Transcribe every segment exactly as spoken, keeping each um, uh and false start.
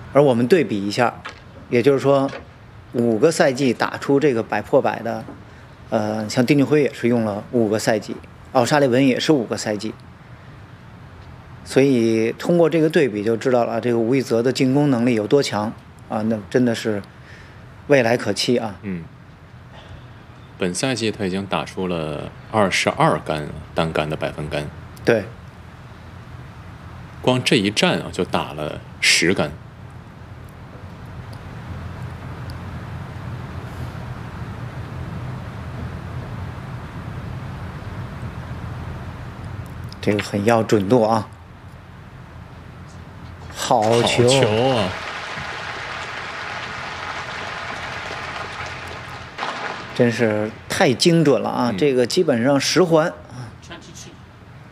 而我们对比一下，也就是说，五个赛季打出这个百破百的，呃，像丁俊晖也是用了五个赛季，奥沙利文也是五个赛季。所以通过这个对比就知道了，这个吴亦泽的进攻能力有多强啊！那真的是未来可期啊。 嗯，本赛季他已经打出了二十二杆单杆的百分杆。 对， 光这一战啊就打了十杆。 这个很要准度啊。好球！ 好球啊！ 真是太精准了啊！ 嗯、 这个基本上十环。 传出去。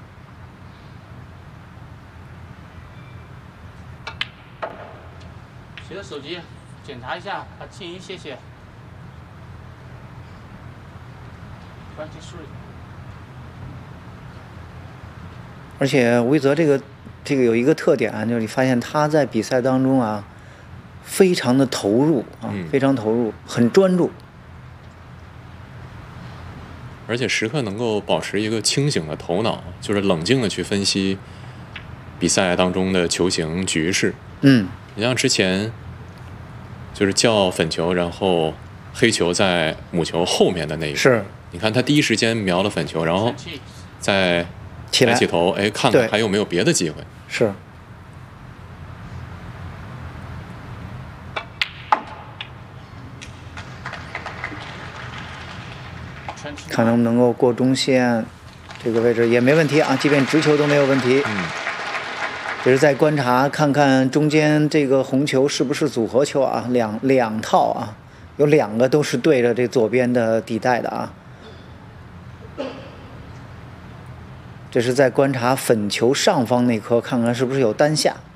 随着手机检查一下，把静音谢谢。传出去。 而且吴亦泽这个。这个有一个特点啊，就是你发现他在比赛当中啊，非常的投入啊， 嗯、 非常投入，很专注， 而且时刻能够保持一个清醒的头脑，就是冷静的去分析比赛当中的球形局势。 嗯， 你像之前就是叫粉球，然后黑球在母球后面的那一个， 是， 你看他第一时间瞄了粉球，然后再抬起头，哎，看看还有没有别的机会。 是，看能不能够过中线，这个位置也没问题啊，即便直球都没有问题。 嗯， 只是在观察看看中间这个红球是不是组合球啊，两两套啊，有两个都是对着这左边的底带的啊。这是在观察粉球上方那颗，看看是不是有单下。